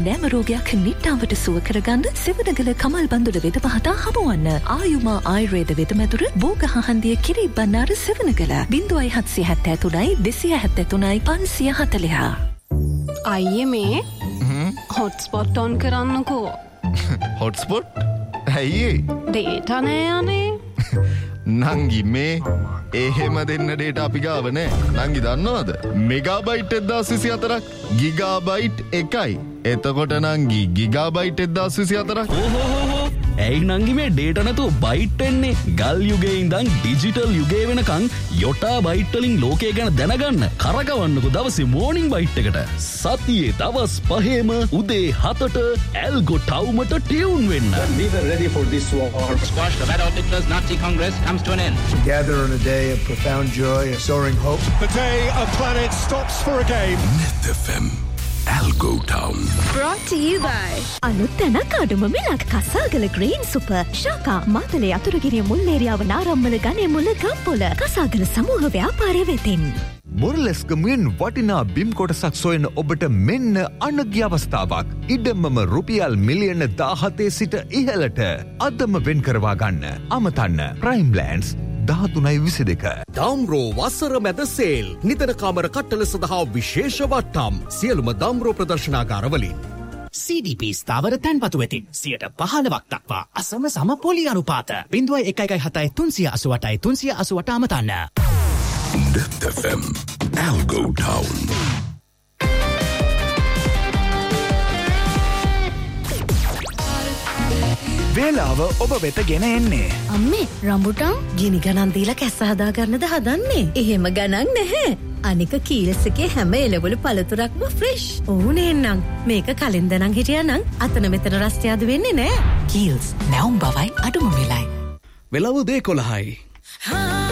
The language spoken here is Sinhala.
නෑම රෝගයක් නිට්ටාවට සුව කරගන්න සෙවණගල කමල් බන්දුල වෙද මහතා හමුවන්න. ආයුමා ආයුර්වේද වෙදමැදුර බෝගහහන්දිය කිරි බණ්ණාර සෙවණගල 0773 273 540. අයියේ මේ හොට්ස්පොට් ඔන් කරන්නකෝ. හොට්ස්පොට්? ඇයි ඩේටා නෑ අනේ. නංගි මේ එහෙම දෙන්න ඩේටා අපි ගාව නෑ. නංගි දන්නවද? Megabyte 1024ක් gigabyte 1යි. එතකොට නංගි ගිගාබයිට් 1024ක්. ඇයි නංගි මේ ඩේටා නැතුව බයිට් එන්නේ? ගල් යුගයේ ඉඳන් ඩිජිටල් යුගයේ වෙනකන් යොටා බයිට් වලින් ලෝකය ගැන දැනගන්න කරකවන්නකෝ දවසේ මෝර්නින් බයිට් එකට. සතියේ දවස් 5ම උදේ 7ට ඇල්ගෝ ටවුමට ටියුන් වෙන්න. We were ready for this war. Squash the Adolf Hitler's Nazi Congress comes to an end. Gather on a day of profound joy, a soaring hope. The day a planet stops for a game. Net FM. Algo Town. Brought to you by අලුත්තන කඩුම මිලක් කසාගල ග්‍රීන් සුපර් ශාකා මාතලේ අතුරුගිරිය මුල් ඒරියාව නාරම්මල ගනේ මුල ගම්පොල කසාගල සමූහ ව්‍යාපාරය වෙතින් මුරලස්කමුවෙන් වටිනා බිම් කොටසක් සොයන ඔබට මෙන්න අනග්‍ය අවස්ථාවක්. ඉඩමම රුපියල් මිලියන 17 සිට ඉහළට අදම වෙන් කරවා ගන්න. අමතන්න ප්‍රයිම්ලෑන්ඩ්ස් 13.22. දාම්රෝ වසර මැද සේල්. නිතර කාමර කට්ටල සඳහා විශේෂ වට්ටම්. සියලුම දාම්රෝ ප්‍රදර්ශනාගාරවලින්. CDP ස්ථාවර තැන්පතු වෙතින් 15% දක්වා අසම සම පොලි අනුපාත 0117 388 388 අමතන්න. Net FM. Algo Town. වේලාව ඔබ වෙත ගෙන එන්නේ. අම්මේ රම්බුටන් ගිනි ගණන් දීලා කැස්ස හදා ගන්නද හදන්නේ? එහෙම ගණන් නැහැ. අනික කීල්ස් එකේ හැම එළවලු පළතුරක්ම ෆ්‍රෙෂ්. ඕනේ නම් මේක කලින් දනන් හිටියා නම් අතන මෙතන රස්තියාදු වෙන්නේ නැහැ. කීල්ස් නැවුම් බවයි අඩුම වෙලයි. වෙලව 11යි.